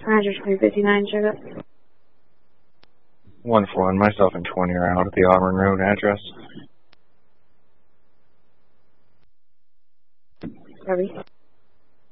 Roger, 2059, check up. 141, myself and 20 are out at the Auburn Road address. Copy.